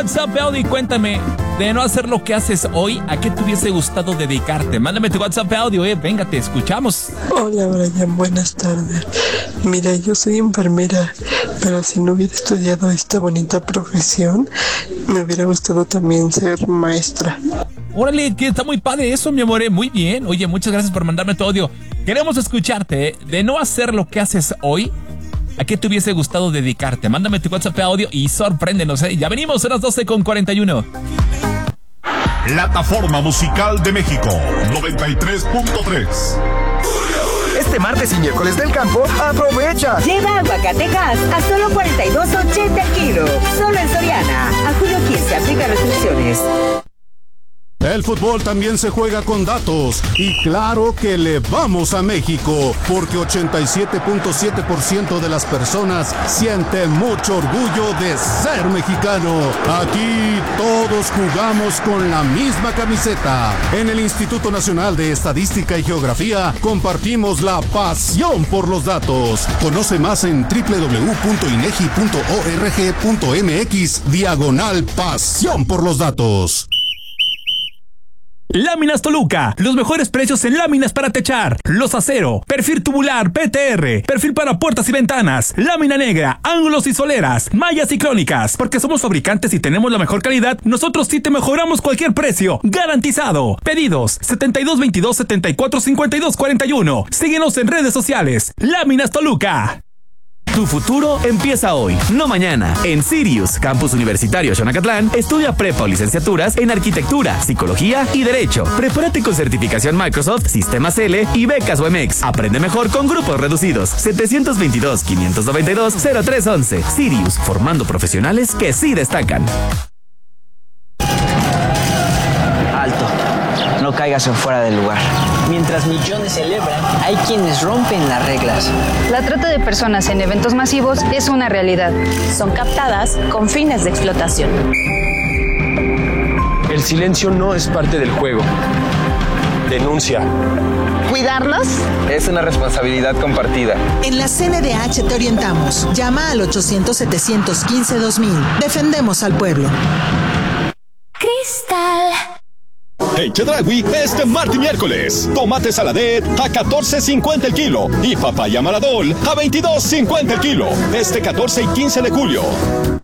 WhatsApp de audio y cuéntame, de no hacer lo que haces hoy, ¿a qué te hubiese gustado dedicarte? Mándame tu WhatsApp de audio, venga, te escuchamos. Hola Brian, buenas tardes. Mira, yo soy enfermera, pero si no hubiera estudiado esta bonita profesión, me hubiera gustado también ser maestra. Órale, que está muy padre eso, mi amor, muy bien. Oye, muchas gracias por mandarme tu audio. Queremos escucharte, de no hacer lo que haces hoy, ¿a qué te hubiese gustado dedicarte? Mándame tu WhatsApp de audio y sorpréndenos, Ya venimos a las 12:41. Plataforma Musical de México 93.3. Este martes y miércoles del campo, aprovecha. Lleva aguacatejas a solo $42.80 el kilo. Solo en Soriana. A julio 15 aplica restricciones. El fútbol también se juega con datos y claro que le vamos a México porque 87.7% de las personas siente mucho orgullo de ser mexicano. Aquí todos jugamos con la misma camiseta. En el Instituto Nacional de Estadística y Geografía compartimos la pasión por los datos. Conoce más en www.inegi.org.mx/pasión por los datos. Láminas Toluca, los mejores precios en láminas para techar, los acero, perfil tubular, PTR, perfil para puertas y ventanas, lámina negra, ángulos y soleras, mallas y crónicas. Porque somos fabricantes y tenemos la mejor calidad, nosotros sí te mejoramos cualquier precio, garantizado. Pedidos 7222-745241. Síguenos en redes sociales. Láminas Toluca. Tu futuro empieza hoy, no mañana. En Sirius, Campus Universitario Xonacatlán, estudia prepa o licenciaturas en Arquitectura, Psicología y Derecho. Prepárate con certificación Microsoft, Sistemas L y becas UMX. Aprende mejor con grupos reducidos. 722-592-0311. Sirius, formando profesionales que sí destacan. Alto. No caigas en fuera del lugar. Mientras millones celebran, hay quienes rompen las reglas. La trata de personas en eventos masivos es una realidad. Son captadas con fines de explotación. El silencio no es parte del juego. Denuncia. ¿Cuidarlos? Es una responsabilidad compartida. En la CNDH te orientamos. Llama al 800-715-2000. Defendemos al pueblo. Cristal. En Chedraui, este martes y miércoles, tomate saladet a $14.50 el kilo y papaya maradol a $22.50 el kilo. Este 14 y 15 de julio.